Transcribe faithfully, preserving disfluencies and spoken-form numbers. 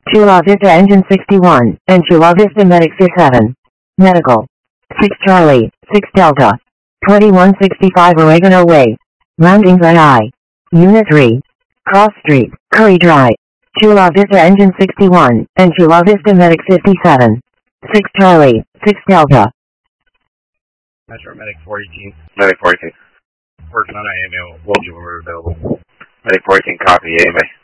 Chula Vista Engine sixty-one, and Chula Vista Medic fifty-seven. Medical. six Charlie, six Delta. twenty-one sixty-five Oregano Way. Roundings I. Unit three. Cross Street, Curry Drive. Chula Vista Engine sixty-one, and Chula Vista Medic fifty-seven. six Charlie, six Delta. Metro Medic four eighteen. Medic four eighteen. Working on an A M A. We'll do when we're available. Medic four eighteen, copy, A M A.